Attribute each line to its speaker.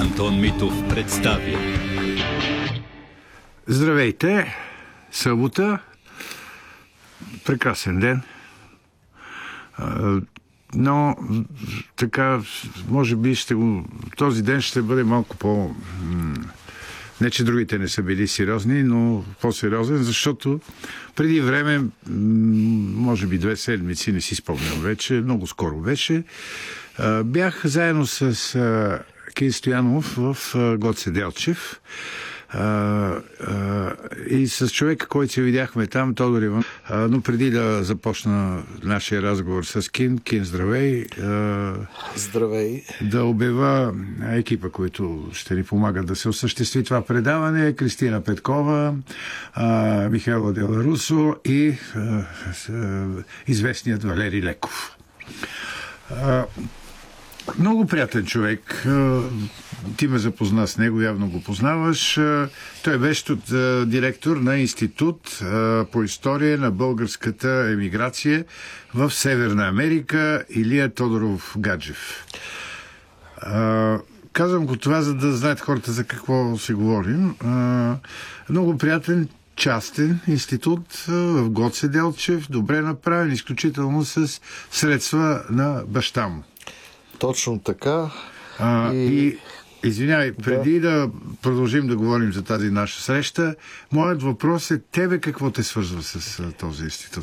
Speaker 1: Антон Митов представя.
Speaker 2: Здравейте! Събота. Прекрасен ден. Но така, може би този ден ще бъде малко по... Не, че другите не са били сериозни, но по-сериозен, защото преди време, може би 2 седмици, не си спомням вече, много скоро беше, бях заедно с Кин Стоянов в Гоце Делчев и с човека, който се видяхме там, Тодор Иван. Но преди да започна нашия разговор с Кин, здравей.
Speaker 3: Здравей.
Speaker 2: Да обява екипа, които ще ни помагат да се осъществи това предаване. Кристина Петкова, Михайла Деларусо и известният Валери Леков. Много приятен човек. Ти ме запозна с него, явно го познаваш. Той беше директор на Институт по история на българската емиграция в Северна Америка, Илия Тодоров Гаджев. Казвам го това, за да знаят хората за какво си говорим. Много приятен, частен институт в Гоце Делчев, добре направен, изключително с средства на баща му.
Speaker 3: Точно така.
Speaker 2: И извинявай, преди да продължим да говорим за тази наша среща, моят въпрос е: тебе какво те свързва с този институт?